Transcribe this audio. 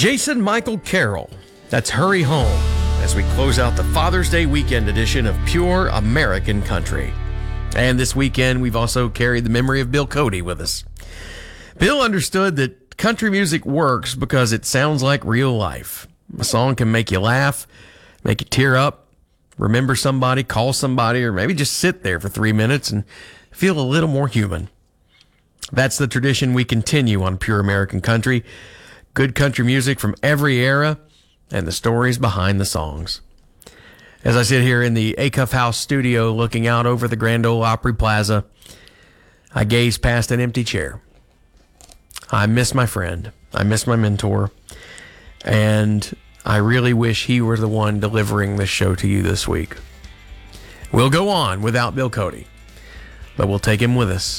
Jason Michael Carroll. That's Hurry Home as we close out the Father's Day weekend edition of Pure American Country. And this weekend, we've also carried the memory of Bill Cody with us. Bill understood that country music works because it sounds like real life. A song can make you laugh, make you tear up, remember somebody, call somebody, or maybe just sit there for 3 minutes and feel a little more human. That's the tradition we continue on Pure American Country. Good country music from every era and the stories behind the songs. As I sit here in the Acuff House studio looking out over the Grand Ole Opry Plaza, I gaze past an empty chair. I miss my friend. I miss my mentor. And I really wish he were the one delivering this show to you this week. We'll go on without Bill Cody, but we'll take him with us